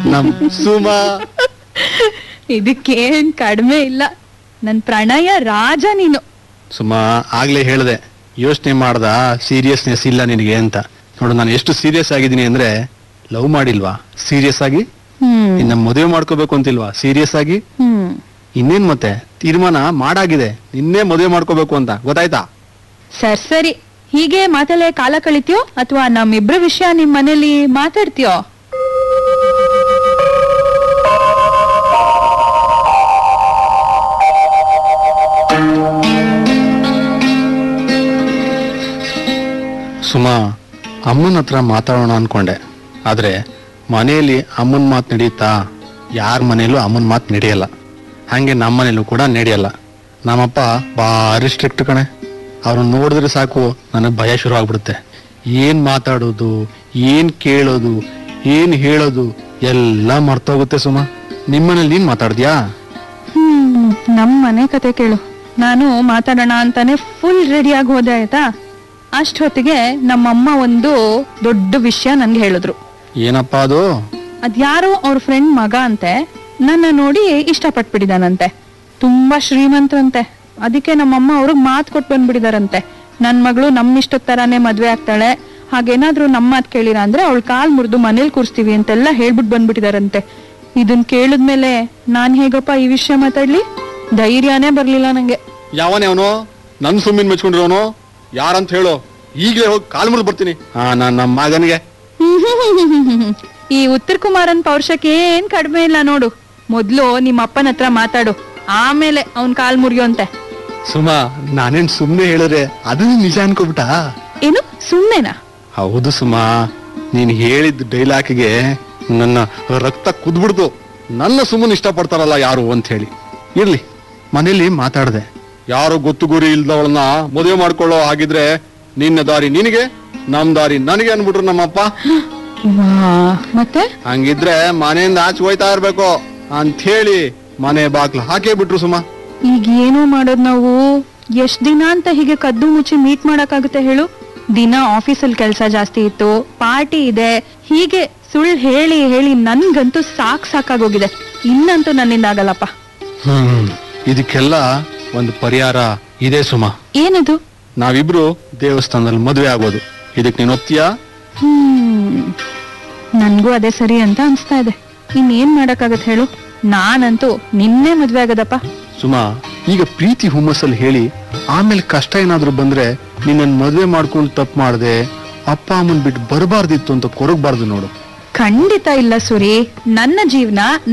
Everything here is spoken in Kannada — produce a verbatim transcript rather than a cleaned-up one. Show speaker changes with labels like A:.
A: ನಮ್ ಸುಮಾ.
B: ಇದಕ್ಕೇನ್ ಕಡಿಮೆ ಇಲ್ಲ, ನನ್ ಪ್ರಣಯ ರಾಜ ನೀನು.
A: ಸುಮಾ ಆಗ್ಲೇ ಹೇಳ್ದೆ, ಯೋಚನೆ ಮಾಡ್ದ ಸೀರಿಯಸ್ನೆಸ್ ಇಲ್ಲ ನಿನಗೆ ಅಂತ. ನೋಡು ನಾನು ಎಷ್ಟು ಸೀರಿಯಸ್ ಆಗಿದ್ದೀನಿ ಅಂದ್ರೆ, ಲವ್ ಮಾಡಿಲ್ವಾ ಸೀರಿಯಸ್ ಆಗಿ,
B: ಹ್ಮ್
A: ಇನ್ನ ಮದುವೆ ಮಾಡ್ಕೋಬೇಕು ಅಂತಿಲ್ವಾ ಸೀರಿಯಸ್ ಆಗಿ,
B: ಹ್ಮ್
A: ಇನ್ನೇನ್ ಮತ್ತೆ ತೀರ್ಮಾನ ಮಾಡಾಗಿದೆ, ನಿನ್ನೆ ಮದುವೆ ಮಾಡ್ಕೋಬೇಕು ಅಂತ, ಗೊತ್ತಾಯ್ತಾ?
B: ಸರ್ ಸರಿ, ಹೀಗೆ ಮಾತಲ್ಲೇ ಕಾಲ ಕಳಿತೀಯೋ ಅಥವಾ ನಮ್ಮಿಬ್ರ ವಿಷಯ ನಿಮ್ ಮನೇಲಿ ಮಾತಾಡ್ತೀಯೋ?
A: ಸುಮಾ, ಅಮ್ಮನ ಹತ್ರ ಮಾತಾಡೋಣ ಅನ್ಕೊಂಡೆ, ಆದ್ರೆ ಮನೆಯಲ್ಲಿ ಅಮ್ಮನ ಮಾತು ನಡೆಯುತ್ತಾ? ಯಾರ ಮನೆಯಲ್ಲೂ ಅಮ್ಮನ ಮಾತು ನಡೆಯಲ್ಲ, ಹಂಗೆ ನಮ್ಮ ಮನೇಲೂ ಕೂಡ ನಡೆಯಲ್ಲ. ನಮ್ಮಪ್ಪ ಭಾರಿ ಸ್ಟ್ರಿಕ್ಟ್ ಕಣೆ, ಅವ್ರನ್ನ ನೋಡಿದ್ರೆ ಸಾಕು ನನಗೆ ಭಯ ಶುರು ಆಗ್ಬಿಡುತ್ತೆ. ಏನ್ ಮಾತಾಡೋದು, ಏನ್ ಕೇಳೋದು, ಏನ್ ಹೇಳೋದು ಎಲ್ಲ ಮರ್ತೋಗುತ್ತೆ. ಸುಮಾ, ನಿಮ್ಮನೇಲಿ ನೀನ್ ಮಾತಾಡ್ದ್ಯಾ?
B: ಹ್ಮ್ ನಮ್ ಮನೆ ಕತೆ ಕೇಳು. ನಾನು ಮಾತಾಡೋಣ ಅಂತಾನೆ ಫುಲ್ ರೆಡಿ ಆಗಿ ಹೋದೆ ಆಯ್ತಾ. ಅಷ್ಟೊತ್ತಿಗೆ ನಮ್ಮಮ್ಮ ಒಂದು ದೊಡ್ಡ ವಿಷಯ ನನ್ಗೆ ಹೇಳಿದ್ರು.
A: ಏನಪ್ಪಾ ಅದು?
B: ಅದ್ಯಾರೋ ಅವ್ರ ಫ್ರೆಂಡ್ ಮಗ ಅಂತೆ, ನನ್ನ ನೋಡಿ ಇಷ್ಟಪಟ್ಬಿಟ್ಟಿದಾನಂತೆ. ತುಂಬಾ ಶ್ರೀಮಂತರಂತೆ, ಅದಕ್ಕೆ ನಮ್ಮಮ್ಮ ಅವ್ರಿಗೆ ಮಾತು ಕೊಟ್ಟು ಬಂದ್ಬಿಟ್ಟಿದಾರಂತೆ, ನನ್ ಮಗಳು ನಮ್ಮ ಇಷ್ಟದ ತರಾನೇ ಮದ್ವೆ ಆಗ್ತಾಳೆ, ಹಾಗೇನಾದ್ರೂ ನಮ್ಮ ಮಾತು ಕೇಳಿರ ಅಂದ್ರೆ ಅವಳು ಕಾಲ್ ಮುರಿದು ಮನೇಲಿ ಕೂರಿಸ್ತೀವಿ ಅಂತೆಲ್ಲ ಹೇಳ್ಬಿಟ್ಟು ಬಂದ್ಬಿಟ್ಟಿದಾರಂತೆ. ಇದನ್ ಕೇಳಿದ್ಮೇಲೆ ನಾನ್ ಹೇಗಪ್ಪ ಈ ವಿಷಯ ಮಾತಾಡ್ಲಿ, ಧೈರ್ಯನೇ ಬರ್ಲಿಲ್ಲ ನಂಗೆ.
A: ಯಾವನೇ ಅವನು? ನನ್ ಸುಮ್ಮಿನ್ ಮೆಚ್ಕೊಂಡಿರೋನು ಯಾರಂತ ಹೇಳು, ಈಗಲೇ ಹೋಗಿ ಕಾಲ್ ಮುರಿದು ಬರ್ತೀನಿ. ಹಾ, ನಾನ್ ನಮ್ಮ ಮಗನಿಗೆ.
B: ಈ ಉತ್ತರ ಕುಮಾರನ್ ಪೌರುಷಕ್ಕೆ ಏನ್ ಕಡಿಮೆ ಇಲ್ಲ ನೋಡು. ಮೊದ್ಲು ನಿಮ್ಮ ಅಪ್ಪನ ಹತ್ರ ಮಾತಾಡು, ಆಮೇಲೆ ಅವನ್ ಕಾಲ್ ಮುರಿಯೋಂತೆ.
A: ಸುಮಾ, ನಾನೇನ್ ಸುಮ್ನೆ ಹೇಳಿದ್ರೆ ಅದನ್ನ ನಿಜ ಅನ್ಕೋಬಿಟ್ಟ?
B: ಏನು ಸುಮ್ನೆನಾ?
A: ಹೌದು ಸುಮಾ, ನೀನ್ ಹೇಳಿದ ಡೈಲಾಕ್ಗೆ ನನ್ನ ರಕ್ತ ಕುದ್ಬಿಡ್ತು. ನನ್ನ ಸುಮ್ಮನೆ ಇಷ್ಟಪಡ್ತಾರಲ್ಲ ಯಾರು ಅಂತ ಹೇಳಿ. ಇರ್ಲಿ, ಮನೇಲಿ ಮಾತಾಡ್ದೆ, ಯಾರು ಗೊತ್ತು ಗುರಿ ಇಲ್ದವಳನ್ನ ಮದುವೆ ಮಾಡ್ಕೊಳ್ಳೋ ಹಾಗಿದ್ರೆ ನಿನ್ನ ದಾರಿ ನಿನಗೆ, ನಮ್ ದಾರಿ ನನಗೆ ಅನ್ಬಿಟ್ರು ನಮ್ಮಪ್ಪ.
B: ಮತ್ತೆ
A: ಹಂಗಿದ್ರೆ ಮನೆಯಿಂದ ಆಚೆ ಹೋಯ್ತಾ ಇರ್ಬೇಕು ಅಂತ ಹೇಳಿ ಮನೆ ಬಾಗ್ಲು ಹಾಕೇ ಬಿಟ್ರು. ಸುಮಾ,
B: ಈಗ ಏನು ಮಾಡೋದ್ ನಾವು? ಎಷ್ಟ್ ದಿನ ಅಂತ ಹೀಗೆ ಕದ್ದು ಮುಚ್ಚಿ ಮೀಟ್ ಮಾಡಕ್ಕಾಗುತ್ತೆ ಹೇಳು? ದಿನ ಆಫೀಸಲ್ಲಿ ಕೆಲ್ಸ ಜಾಸ್ತಿ ಇತ್ತು, ಪಾರ್ಟಿ ಇದೆ, ಹೀಗೆ ಸುಳ್ಳು ಹೇಳಿ ಹೇಳಿ ನನ್ಗಂತೂ ಸಾಕ್ ಸಾಕಾಗೋಗಿದೆ. ಇನ್ನಂತೂ ನನ್ನಿಂದ ಆಗಲ್ಲಪ್ಪ.
A: ಹ್ಮ್ ಇದಕ್ಕೆಲ್ಲ ಒಂದು ಪರಿಹಾರ ಇದೆ ಸುಮಾ.
B: ಏನದು?
A: ನಾವಿಬ್ರು ದೇವಸ್ಥಾನದಲ್ಲಿ ಮದುವೆ ಆಗೋದು. ಇದಕ್ ನೀನ್ ಒಪ್ತೀಯಾ?
B: ಹ್ಮ್ ನನ್ಗೂ ಅದೇ ಸರಿ ಅಂತ ಅನ್ಸ್ತಾ ಇದೆ. ಇನ್ನೇನ್ ಮಾಡಕ್ಕಾಗತ್ ಹೇಳು, ನಾನಂತೂ ನಿನ್ನೆ ಮದ್ವೆ ಆಗದಪ್ಪ.
A: ಸುಮಾ, ಈಗ ಪ್ರೀತಿ ಹುಮ್ಮಸ್ಸಲ್ಲಿ ಹೇಳಿ ಆಮೇಲೆ ಕಷ್ಟ ಏನಾದ್ರು ಬಂದ್ರೆ ನಿನ್ನ ಮದ್ವೆ ಮಾಡ್ಕೊಂಡು ತಪ್ಪು ಮಾಡ್ದೆ, ಅಪ್ಪ ಅಮ್ಮನ್ ಬಿಟ್ಟು ಬರಬಾರ್ದಿತ್ತು ಅಂತ ಕೊರಗಬಾರ್ದು ನೋಡು.
B: ಖಂಡಿತ ಇಲ್ಲ ಸೂರಿ, ನನ್ನ ಜೀವನ